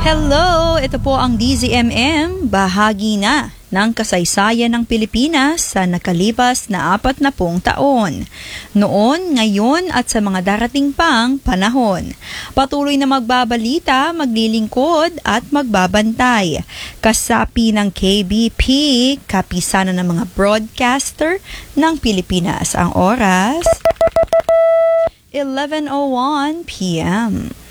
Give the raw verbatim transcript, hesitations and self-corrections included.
Hello! Ito po ang D Z M M, bahagi na ng kasaysayan ng Pilipinas sa nakalipas na apat na pung taon. Noon, ngayon at sa mga darating pang panahon. Patuloy na magbabalita, maglilingkod at magbabantay. Kasapi ng K B P, kapisana ng mga broadcaster ng Pilipinas. Ang oras, eleven oh one p m